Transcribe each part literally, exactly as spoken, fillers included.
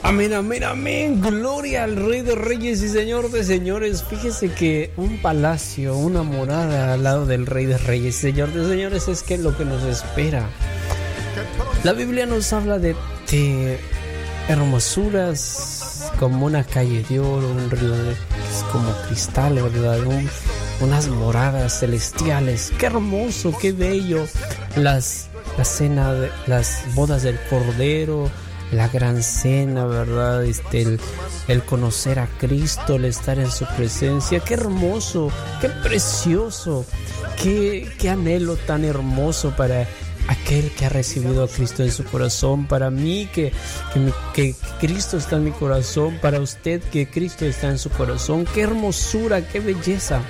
Amén, amén, amén. Gloria al Rey de Reyes y Señor de Señores. Fíjese que un palacio, una morada al lado del Rey de Reyes y Señor de Señores es que es lo que nos espera. La Biblia nos habla de, de hermosuras como una calle de oro, un río de, es como cristal, ¿verdad? Un, unas moradas celestiales. Qué hermoso, qué bello. Las, la cena, de, las bodas del Cordero, la gran cena, ¿verdad? Este, el, el conocer a Cristo, el estar en su presencia. Qué hermoso, qué precioso, qué, qué anhelo tan hermoso para aquel que ha recibido a Cristo en su corazón, para mí que, que, que Cristo está en mi corazón, para usted que Cristo está en su corazón. Qué hermosura, qué belleza.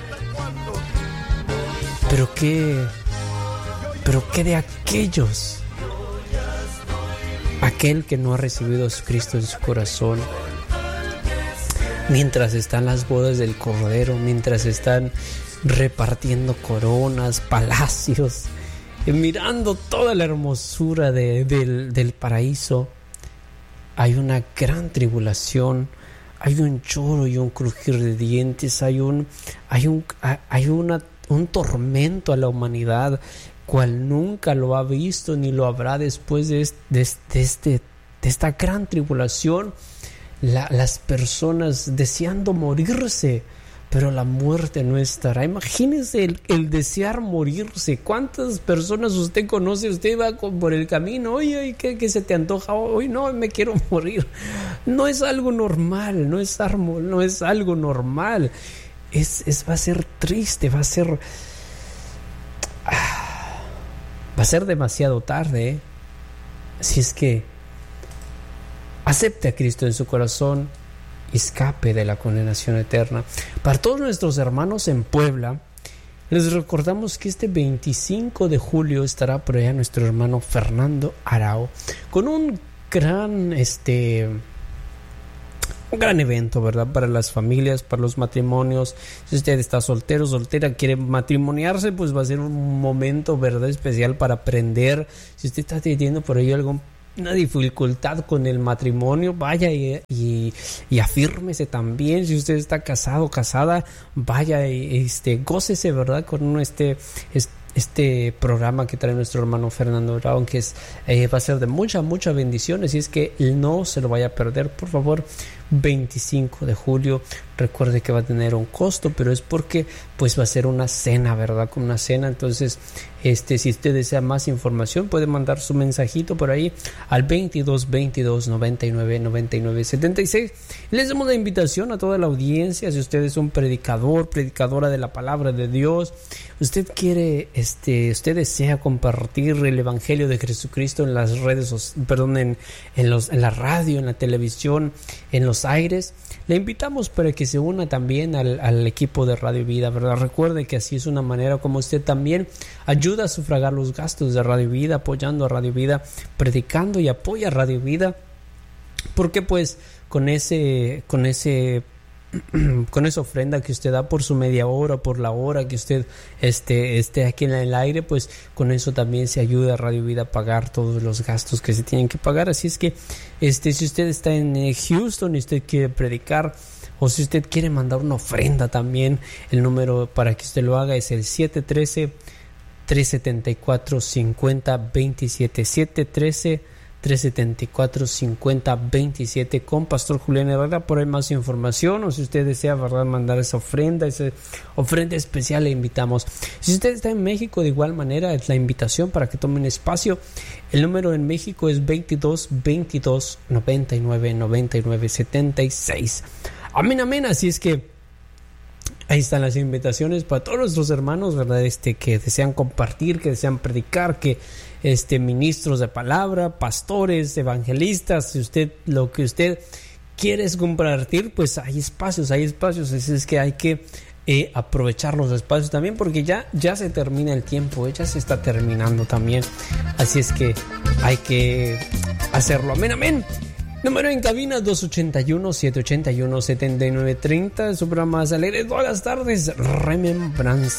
Pero qué, pero qué de aquellos, aquel que no ha recibido a Cristo en su corazón, mientras están las bodas del Cordero, mientras están repartiendo coronas, palacios, mirando toda la hermosura de, del, del paraíso, hay una gran tribulación, hay un lloro y un crujir de dientes, hay un, hay un, hay una, un tormento a la humanidad, cual nunca lo ha visto ni lo habrá después de, este, de, de, este, de esta gran tribulación. La, las personas deseando morirse, pero la muerte no estará. Imagínese el, el desear morirse. ¿Cuántas personas usted conoce? Usted va por el camino, oye, ¿qué, qué se te antoja? Hoy no, me quiero morir. No es algo normal, no es, armo, no es algo normal. Es, es, va a ser triste, va a ser... Ah, va a ser demasiado tarde, ¿eh? Si es que acepte a Cristo en su corazón y escape de la condenación eterna. Para todos nuestros hermanos en Puebla, les recordamos que este veinticinco de julio estará por allá nuestro hermano Fernando Arao con un gran este un gran evento, ¿verdad? Para las familias, para los matrimonios. Si usted está soltero, soltera, quiere matrimoniarse, pues va a ser un momento, ¿verdad?, especial para aprender. Si usted está teniendo por ahí alguna dificultad con el matrimonio, vaya y, y, y afírmese también. Si usted está casado, casada, vaya y este, gócese, ¿verdad?, con este... este este programa que trae nuestro hermano Fernando Brown, que es, eh, va a ser de mucha, mucha bendiciones, y es que no se lo vaya a perder, por favor. Veinticinco de julio, recuerde que va a tener un costo, pero es porque pues va a ser una cena, ¿verdad? Con una cena. Entonces, este, si usted desea más información, puede mandar su mensajito por ahí al veintidós veintidós noventa y nueve noventa y nueve setenta y seis. Les damos la invitación a toda la audiencia. Si usted es un predicador, predicadora de la palabra de Dios, usted quiere, este, usted desea compartir el evangelio de Jesucristo en las redes, perdón, en, en los, en la radio, en la televisión, en los aires, le invitamos para que se una también al, al equipo de Radio Vida, ¿verdad? Recuerde que así es una manera como usted también ayuda a sufragar los gastos de Radio Vida, apoyando a Radio Vida, predicando y apoya a Radio Vida, porque pues con ese, con ese con esa ofrenda que usted da por su media hora, por la hora que usted esté, esté aquí en el aire, pues con eso también se ayuda a Radio Vida a pagar todos los gastos que se tienen que pagar. Así es que este, si usted está en Houston y usted quiere predicar, o si usted quiere mandar una ofrenda también, el número para que usted lo haga es el siete uno tres, tres siete cuatro, cinco cero dos siete, siete uno tres, tres siete cuatro, cinco cero dos siete, con Pastor Julián Herrera. Por ahí más información, o si usted desea, ¿verdad?, mandar esa ofrenda, esa ofrenda especial, le invitamos. Si usted está en México, de igual manera, es la invitación para que tomen espacio. El número en México es veintidós veintidós noventa y nueve noventa y nueve setenta y seis. Amén, amén. Así es que ahí están las invitaciones para todos nuestros hermanos, ¿verdad?, este, que desean compartir, que desean predicar, que este, ministros de palabra, pastores, evangelistas. Si usted, lo que usted quiere es compartir, pues hay espacios, hay espacios. Así es que hay que eh, aprovechar los espacios también, porque ya, ya se termina el tiempo, ya se está terminando también. Así es que hay que hacerlo. Amén, amén. Número en cabina dos ochenta y uno, siete ochenta y uno, setenta y nueve treinta. Su programa más alegre todas las tardes, Remembranza.